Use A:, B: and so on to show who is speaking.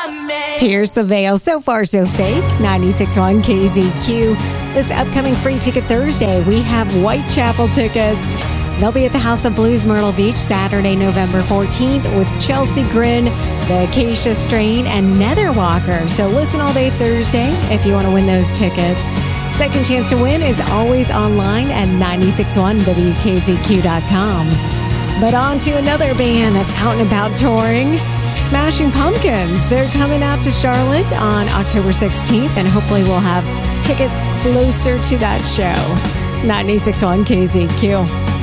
A: Pierce the Veil, So Far So Fake, 96.1 KZQ. This upcoming Free Ticket Thursday, we have Whitechapel tickets. They'll be at the House of Blues, Myrtle Beach, Saturday, November 14th with Chelsea Grin, the Acacia Strain, and Netherwalker. So listen all day Thursday if you want to win those tickets. Second chance to win is always online at 961WKZQ.com. But on to another band that's out and about touring, Smashing Pumpkins. They're coming out to Charlotte on October 16th, and hopefully we'll have tickets closer to that show. 96.1 KZQ.